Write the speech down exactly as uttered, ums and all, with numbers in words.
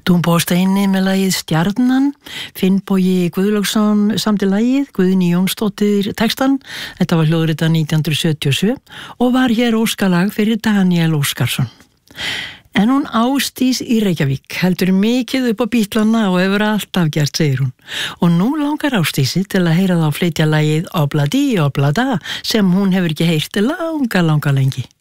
Dúnbói Steini með lagið Stjarnan, Finnbogi Guðlaugsson samdi lagið, Guðný Jónsdóttir textan, þetta var hljóðrita nítján hundruð sjötíu og sjö og var hér óskalag fyrir Daniel Óskarsson. En hún Ásdís í Reykjavík heldur mikið upp á Bítlana og hefur alltaf gert, segir hún. Og nú langar Ásdísi til að heyra þá flytja lagið Obladi Oblada sem hún hefur ekki heyrt langa, langa lengi.